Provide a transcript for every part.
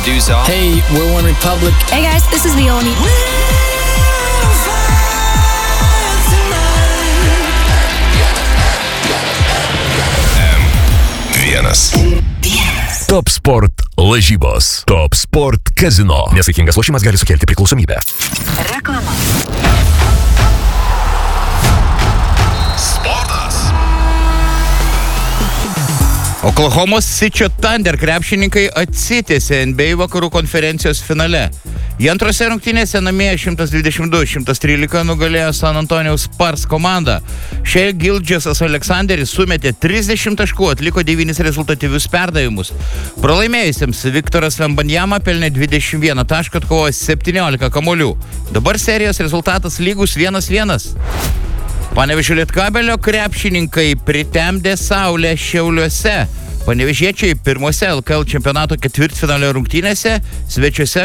producer. Hey, we're One Republic. Hey guys, this is Leonie. Top Sport lažybos. Top Sport kazino. Nesaikingas lošimas gali sukelti priklausomybę. Reklama. Oklahomos City Thunder krepšininkai atsitėsė NBA vakarų konferencijos finale. Į antrose rungtynėse namie 122-113 nugalėjo San Antonijaus Spurs komandą. Šiai Gilgeousas Alexanderis sumetė 30 taškų, atliko 9 rezultatyvius perdavimus. Pralaimėjusiems Viktoras Wembanyama pelnė 21 tašką, atkovojo 17 kamuolių. Dabar serijos rezultatas lygus 1-1. Panevėžio Lietkabelio krepšininkai pritemdė saulę Šiauliuose. Panevėžiečiai pirmose LKL čempionato ketvirtfinalio rungtynėse svečiuose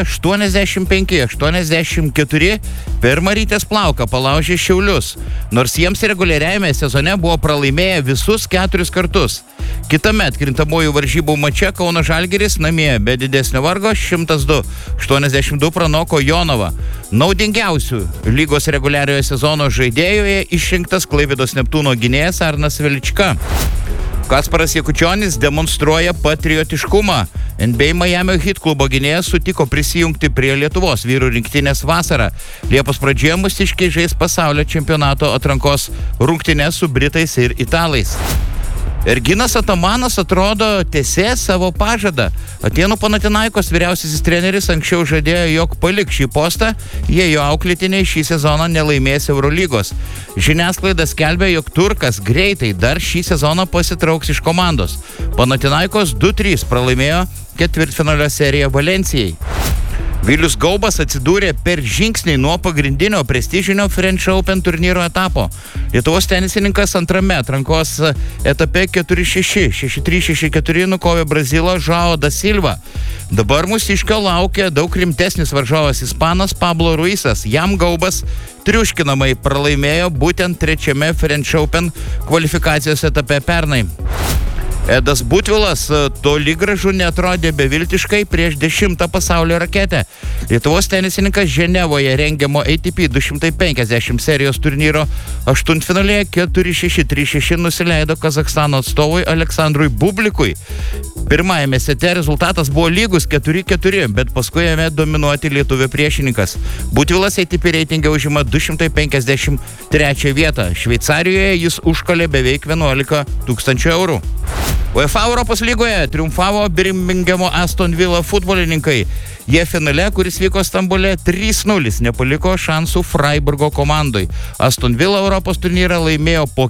85-84 per Marytės plauką palaužė Šiaulius, nors jiems reguliariajame sezone buvo pralaimėję visus 4 kartus. Kitame atkrintamųjų varžybų mače Kauno Žalgiris namie be didesnio vargo 102-82 pranoko Jonavą. Naudingiausių lygos reguliariojo sezono žaidėjoje išrinktas Klaipėdos Neptūno gynėjas Arnas Velička. Kasparas Jakučionis demonstruoja patriotiškumą. NBA Miami Heat klubo gynėjas sutiko prisijungti prie Lietuvos vyrų rinktinės vasarą. Liepos pradžioje mūsiškiai žais pasaulio čempionato atrankos rungtynes su britais ir italais. Erginas Atamanas atrodo tęsė savo pažadą. Atėnų Panathinaikos vyriausiasis treneris anksčiau žadėjo, jog paliks šį postą, jei jo auklėtiniai šį sezoną nelaimės Eurolygos. Žiniasklaida skelbia, jog turkas greitai dar šį sezoną pasitrauks iš komandos. Panathinaikos 2-3 pralaimėjo ketvirtfinalio seriją Valencijai. Vilius Gaubas atsidūrė per žingsnį nuo pagrindinio prestižinio French Open turnyro etapo. Lietuvos tenisininkas antrame atrankos etape 4-6, 6-3, 6-4 nukovė Brazilo Joao da Silva. Dabar mūsiškio laukia daug rimtesnis varžovas ispanas Pablo Ruizas. Jam Gaubas triuškinamai pralaimėjo būtent trečiame French Open kvalifikacijos etape pernai. Edas Butvilas toli gražu neatrodė beviltiškai prieš 10 pasaulio raketę. Lietuvos tenisininkas Ženevoje rengiamo ATP 250 serijos turnyro aštuntfinalėje 4-6, 3-6 nusileido Kazachstano atstovui Aleksandrui Bublikui. Pirmajame sete rezultatas buvo lygus 4-4, bet paskui jame dominuoti lietuvio priešininkas. Butvilas ATP reitinge užima 253 vietą. Šveicarijoje jis užkalė beveik 11 000 eurų. UEFA Europos lygoje triumfavo Birmingemo Aston Villa futbolininkai. Jie finale, kuris vyko Stambule 3-0, nepaliko šansų Freiburgo komandai. Aston Villa Europos turnyrą laimėjo po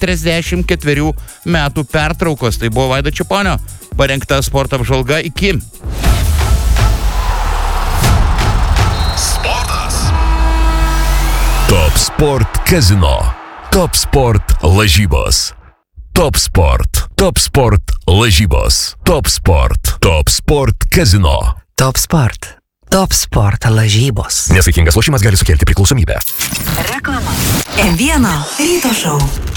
44 metų pertraukos. Tai buvo Vaido Čiaponio parengta sporto apžvalga. Iki. Sportas. Top Sport kazino. Top Sport lažybos. Top Sport. Top Sport lažybos. Top Sport. Top Sport kazino. Top Sport. Top Sport lažybos. Nesaikingas lošimas gali sukelti priklausomybę. Reklama. M1 ryto šou.